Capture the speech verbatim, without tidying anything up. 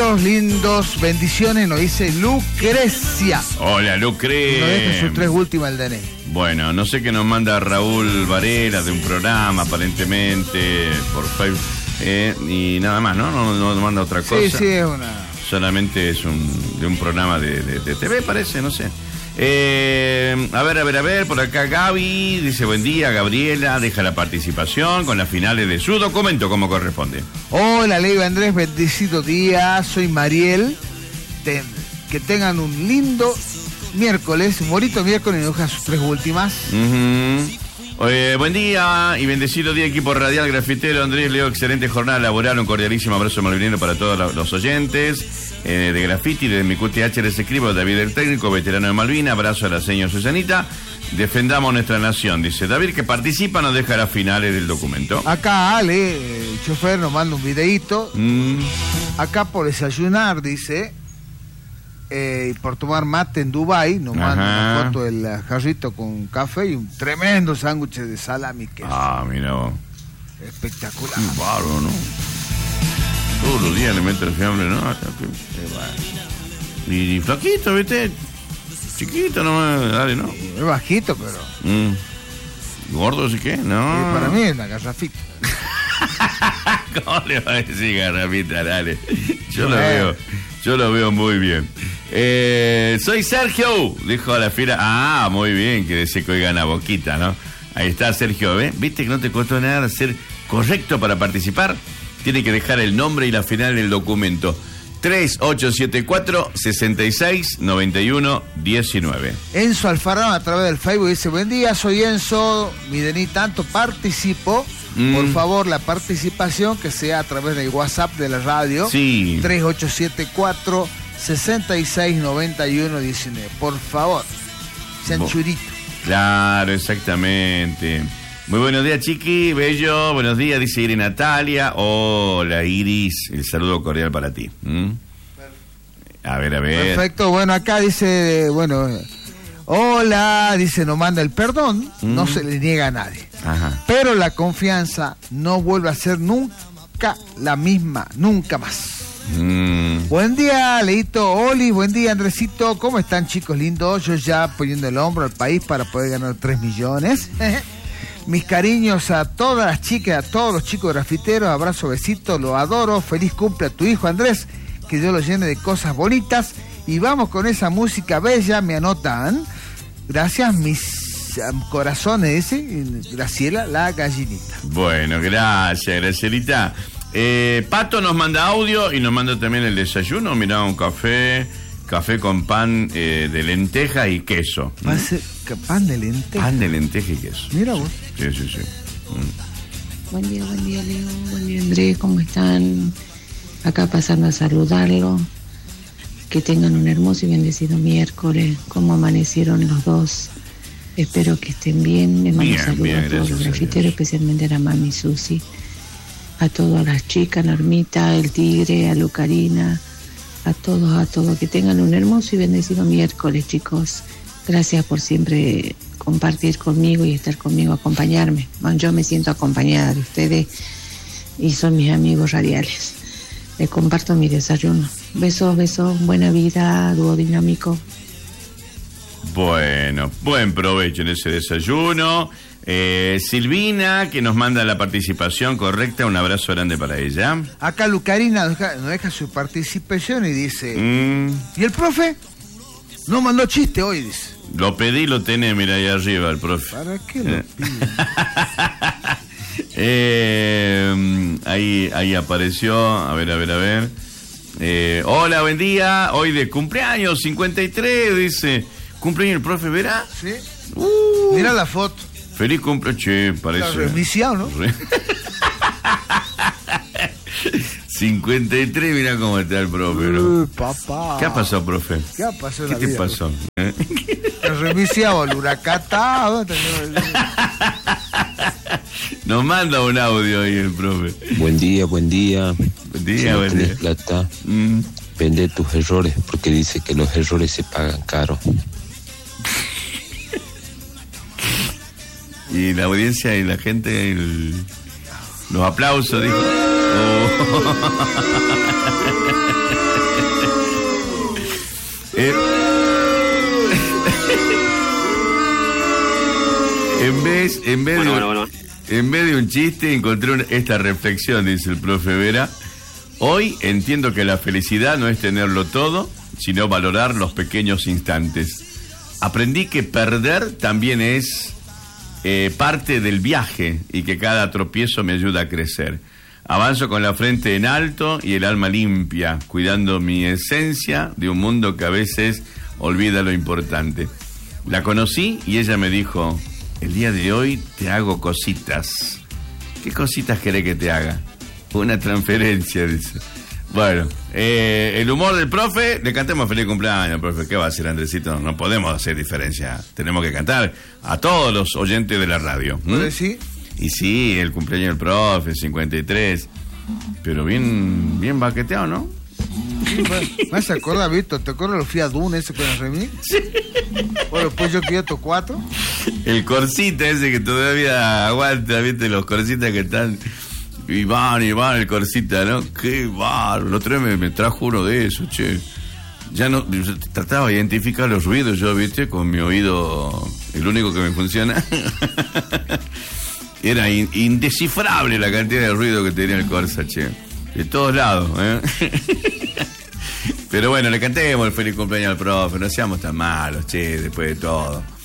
chicos lindos, bendiciones, nos dice Lucrecia. Hola, Lucrecia. Nos deja sus tres últimas el D N I. Bueno, no sé qué nos manda Raúl Varela de un programa, aparentemente, por Facebook. Eh, y nada más, ¿no? No, no, no manda otra cosa. Sí, sí, es una... Solamente es un de un programa de, de, de T V, parece, no sé. Eh, a ver, a ver, a ver, por acá Gaby dice buen día, Gabriela, deja la participación con las finales de su documento como corresponde. Hola, Leo Andrés, bendecido día, soy Mariel. Ten, que tengan un lindo miércoles, un bonito miércoles y nos deja sus tres últimas. Uh-huh. Eh, buen día y bendecido día, equipo radial grafitero. Andrés, Leo, excelente jornada laboral, un cordialísimo abrazo malvinero para todos los oyentes eh, de Graffiti. Desde mi Q T H les escribo, David el técnico, veterano de Malvina, abrazo a la señora Susanita. Defendamos nuestra nación, dice David, que participa, nos deja las finales del documento. Acá Ale, el chofer, nos manda un videíto. Mm. Acá por desayunar, dice, eh, por tomar mate en Dubái, nos manda una foto del jarrito con café y un tremendo sándwich de salami. Que ah, mira vos. Espectacular. Qué bárbaro, ¿no? Todos los días le mete el fiambre, ¿no? Y, y flaquito, ¿viste? Chiquito nomás, dale, ¿no? Es bajito, pero... Mm. ¿Gordo sí qué? No. Sí, para mí es una garrafita. ¿Cómo le va a decir garrafita? Dale. Yo lo veo, yo lo veo muy bien. Eh, soy Sergio, dijo la fiera. Ah, muy bien, que dice que oigan a boquita, ¿no? Ahí está Sergio, ¿ves? ¿Viste que no te costó nada ser correcto para participar? Tiene que dejar el nombre y la final del documento. tres ocho siete cuatro, seis seis nueve uno uno nueve. Enzo Alfarrón a través del Facebook dice, buen día, soy Enzo, mi D N I tanto participo. Mm. Por favor, la participación que sea a través del WhatsApp de la radio. Sí. tres ocho siete cuatro, seis seis nueve uno uno nueve. Por favor, sean churitos. Claro, exactamente. Muy buenos días, Chiqui, bello, buenos días, dice Iris Natalia. Hola, Iris, el saludo cordial para ti. ¿Mm? A ver, a ver. Perfecto, bueno, acá dice, bueno, hola, dice, nos manda el perdón, mm. no se le niega a nadie. Ajá. Pero la confianza no vuelve a ser nunca la misma, nunca más. Mm. Buen día, Leito, Oli, buen día, Andresito, ¿cómo están, chicos lindos? Yo ya poniendo el hombro al país para poder ganar tres millones. Mis cariños a todas las chicas, a todos los chicos grafiteros, abrazo, besito, lo adoro, feliz cumple a tu hijo Andrés, que Dios lo llene de cosas bonitas, y vamos con esa música bella, me anotan, gracias mis um, corazones, dice Graciela la gallinita. Bueno, gracias, Gracielita. Eh, Pato nos manda audio y nos manda también el desayuno, mirá, un café... Café con pan eh, de lenteja y queso. ¿Mm? ¿Pan de lenteja? Pan de lenteja y queso. Mira vos. Sí, sí, sí. Mm. Buen día, buen día, Leo. Buen día, Andrés. ¿Cómo están? Acá pasando a saludarlo. Que tengan un hermoso y bendecido miércoles. ¿Cómo amanecieron los dos? Espero que estén bien. Les mando saludos a todos los grafiteros, especialmente a la mami Susi. A todas las chicas, Normita, el Tigre, a Lucarina. A todos, a todos, que tengan un hermoso y bendecido miércoles, chicos. Gracias por siempre compartir conmigo y estar conmigo, acompañarme. Yo me siento acompañada de ustedes y son mis amigos radiales. Les comparto mi desayuno. Besos, besos, buena vida, dúo dinámico. Bueno, buen provecho en ese desayuno. Eh, Silvina, que nos manda la participación correcta, un abrazo grande para ella. Acá Lucarina nos deja, nos deja su participación y dice, mm. ¿y el profe? No mandó chiste hoy, dice. Lo pedí, lo tenés, mira ahí arriba el profe. ¿Para qué lo pide? eh, ahí, ahí apareció, a ver, a ver, a ver. Eh, hola, buen día, hoy de cumpleaños, cincuenta y tres, dice. ¿Cumpleaños el profe, verá? Sí. Uh. Mira la foto. Feliz cumple, che, parece. Está remisiado, ¿no? Re... cincuenta y tres, mira cómo está el profe, ¿no? Uy, papá. ¿Qué ha pasado, profe? ¿Qué ha pasado? ¿Qué te vida, pasó? ¿Eh? El remisiado, el huracatado. Nos manda un audio ahí el profe. Buen día, buen día. Buen día, si no buen tenés día. Plata, mm. vende tus errores, porque dice que los errores se pagan caro. Y la audiencia y la gente, el... los aplausos, dijo. Oh. vez, en vez, Bueno, de, bueno, bueno. en vez de un chiste, encontré una- esta reflexión, dice el profe Vera. Hoy entiendo que la felicidad no es tenerlo todo, sino valorar los pequeños instantes. Aprendí que perder también es eh, parte del viaje y que cada tropiezo me ayuda a crecer. Avanzo con la frente en alto y el alma limpia, cuidando mi esencia de un mundo que a veces olvida lo importante. La conocí y ella me dijo, el día de hoy te hago cositas. ¿Qué cositas querés que te haga? Una transferencia, dice. Bueno, eh, el humor del profe, le cantemos feliz cumpleaños, profe. ¿Qué va a hacer, Andresito? No, no podemos hacer diferencia. Tenemos que cantar a todos los oyentes de la radio. ¿Mm? ¿Puedes decir? Y sí, el cumpleaños del profe, cincuenta y tres. Pero bien, bien baqueteado, ¿no? Sí, me hace acordar, Víctor, ¿te acuerdas los Fiat Duna ese con el remix? Sí. Bueno, después yo Kyoto cuatro. El corsita ese que todavía aguanta, ¿viste? Los corsitas que están... Y van, y van el corsita, ¿no? Qué bárbaro. El otro día me, me trajo uno de esos, che. Ya no... yo trataba de identificar los ruidos yo, ¿viste? Con mi oído... El único que me funciona. Era in, indescifrable la cantidad de ruido que tenía el Corsa, che. De todos lados, ¿eh? Pero bueno, le cantemos el feliz cumpleaños al profe. No seamos tan malos, che, después de todo.